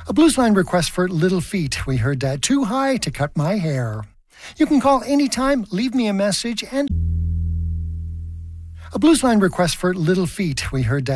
A Bluesline request for Little Feat. We heard Too High to Cut My Hair. You can call anytime, leave me a message, and a Bluesline request for Little Feat. We heard